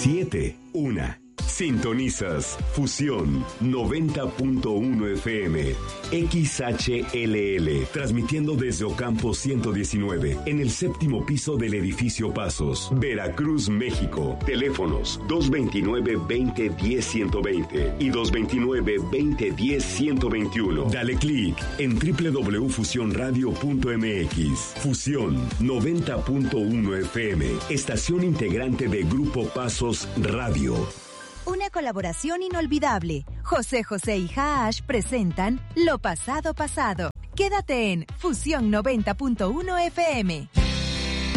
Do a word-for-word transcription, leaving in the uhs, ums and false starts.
siete uno. Sintonizas Fusión noventa punto uno F M, X H L L, transmitiendo desde Ocampo ciento diecinueve, en el séptimo piso del edificio Pasos, Veracruz, México. Teléfonos dos veintinueve, veinte, diez, ciento veinte y dos veintinueve, veinte, diez, ciento veintiuno. Dale clic en doble u doble u doble u punto fusión radio punto m x. Fusión noventa punto uno F M, estación integrante de Grupo Pasos Radio. Una colaboración inolvidable. José José y Haash presentan Lo Pasado Pasado. Quédate en Fusión noventa punto uno F M.